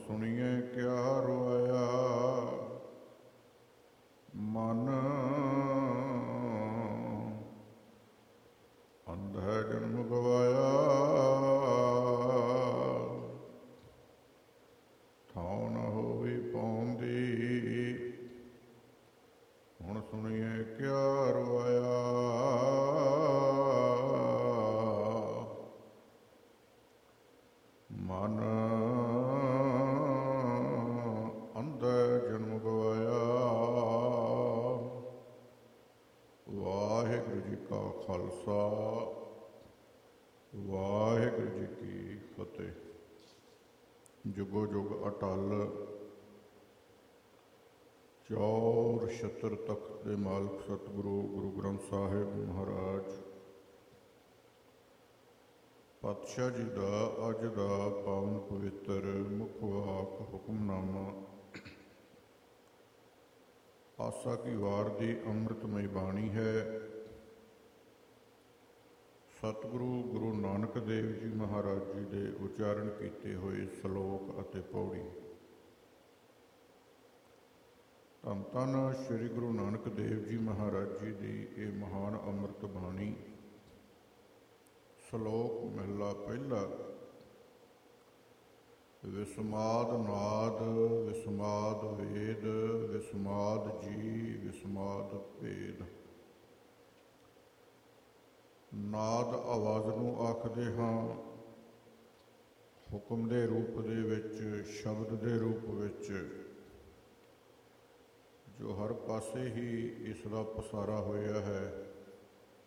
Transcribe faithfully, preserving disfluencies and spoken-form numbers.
ਸੁਣੀਏ ਕਿਆ ਰੋਇਆ, ਮਨ ਅੰਧੈ ਜਨਮ ਗਵਾਇਆ। ਥਾਉ ਨ ਹੋਈ ਪਾਉਂਦੀ, ਹੁਣ ਸੁਣੀਏ ਕਿਆ ਰੋਇਆ। ਮਨ ਅੰਧੈ ਜਨਮ ਗਵਾਇਆ। ਵਾਹਿਗੁਰੂ ਜੀ ਕਾ ਖਾਲਸਾ, ਵਾਹਿਗੁਰੂ ਜੀ ਕੀ ਫਤਿਹ। ਜੁਗੋ ਜੁਗ ਅਟਲ, ਚੌਰ ਛਤਰ ਤਖਤ ਦੇ ਮਾਲਕ ਸਤਿਗੁਰੂ ਗੁਰੂ ਗ੍ਰੰਥ ਸਾਹਿਬ ਮਹਾਰਾਜ ਪਾਤਸ਼ਾਹ ਜੀ ਦਾ ਅੱਜ ਦਾ ਪਾਵਨ ਪਵਿੱਤਰ ਮੁੱਖ ਵਾਕ ਹੁਕਮਨਾਮਾ ਆਸਾ ਕੀ ਵਾਰ ਦੀ ਅੰਮ੍ਰਿਤਮਈ ਬਾਣੀ ਹੈ। ਸਤਿਗੁਰੂ ਗੁਰੂ ਨਾਨਕ ਦੇਵ ਜੀ ਮਹਾਰਾਜ ਜੀ ਦੇ ਉਚਾਰਨ ਕੀਤੇ ਹੋਏ ਸ਼ਲੋਕ ਅਤੇ ਪੌੜੀ। ਧੰਨ ਧੰਨ ਸ੍ਰੀ ਗੁਰੂ ਨਾਨਕ ਦੇਵ ਜੀ ਮਹਾਰਾਜ ਜੀ ਦੀ ਇਹ ਮਹਾਨ ਅੰਮ੍ਰਿਤ ਬਾਣੀ। ਸ਼ਲੋਕ ਮਹਿਲਾ ਪਹਿਲਾ। ਵਿਸਮਾਦ ਨਾਦ ਵਿਸਮਾਦ ਵੇਦ, ਵਿਸਮਾਦ ਜੀ ਵਿਸਮਾਦ ਭੇਦ। ਨਾਦ ਆਵਾਜ਼ ਨੂੰ ਆਖਦੇ ਹਾਂ, ਹੁਕਮ ਦੇ ਰੂਪ ਦੇ ਵਿੱਚ, ਸ਼ਬਦ ਦੇ ਰੂਪ ਵਿੱਚ, ਜੋ ਹਰ ਪਾਸੇ ਹੀ ਇਸ ਦਾ ਪਸਾਰਾ ਹੋਇਆ ਹੈ।